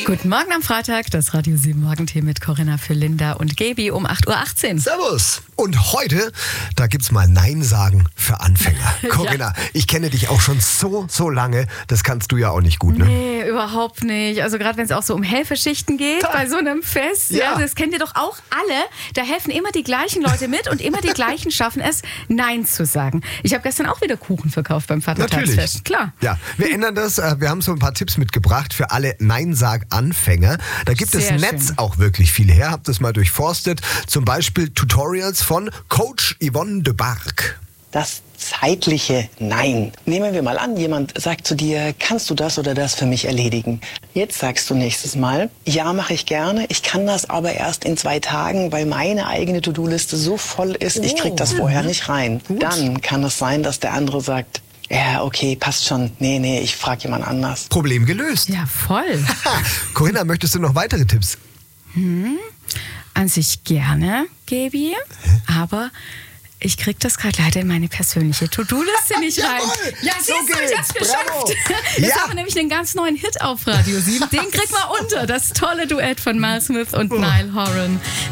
Guten Morgen am Freitag, das Radio 7 Morgentee mit Corinna für Linda und Gaby um 8.18 Uhr. Servus. Und heute, da gibt's mal Nein sagen für Anfänger. Corinna, ich kenne dich auch schon so lange, das kannst du ja auch nicht gut, ne? Nee, überhaupt nicht. Also gerade wenn es auch so um Helferschichten geht, bei so einem Fest, ja, das kennt ihr doch auch alle. Da helfen immer die gleichen Leute mit und immer die gleichen schaffen es, Nein zu sagen. Ich habe gestern auch wieder Kuchen verkauft beim Vatertagsfest. Natürlich. Klar. Ja, wir ändern das. Wir haben so ein paar Tipps mitgebracht für alle Nein-Sag-Anfänger. Da gibt es Sehr Netz schön. auch wirklich viel her. Habt das mal durchforstet. Zum Beispiel Tutorials von Coach Yvonne de Barg. Das zeitliche Nein. Nehmen wir mal an, jemand sagt zu dir, kannst du das oder das für mich erledigen? Jetzt sagst du nächstes Mal, ja, mache ich gerne. Ich kann das aber erst in 2 Tagen, weil meine eigene To-Do-Liste so voll ist, ich krieg das vorher nicht rein. Dann kann es sein, dass der andere sagt, ja, okay, passt schon. Nee, ich frage jemand anders. Problem gelöst. Ja, voll. Corinna, möchtest du noch weitere Tipps? An sich gerne, Gaby, aber ich krieg das gerade leider in meine persönliche To-Do-Liste nicht rein. Jawohl, Ja, so siehst du, ich hab's geht's. Bravo. geschafft. Jetzt Ja. haben wir nämlich einen ganz neuen Hit auf Radio 7. Den kriegt man unter. Das tolle Duett von Miles Smith und Niall Horan.